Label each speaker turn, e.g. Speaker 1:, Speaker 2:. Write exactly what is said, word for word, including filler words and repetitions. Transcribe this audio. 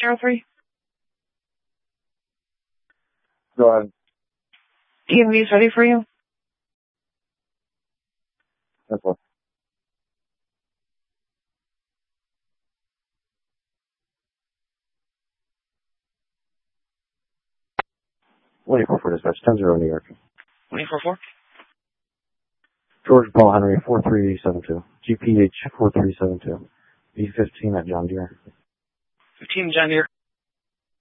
Speaker 1: zero three.
Speaker 2: Go ahead.
Speaker 1: E M V is ready for you.
Speaker 2: That's all. one eight four four dispatch, ten zero New York.
Speaker 1: one eight four four.
Speaker 2: George Paul Henry, four three seven two. G P H four three seven two. B fifteen at John Deere.
Speaker 1: fifteen John Deere.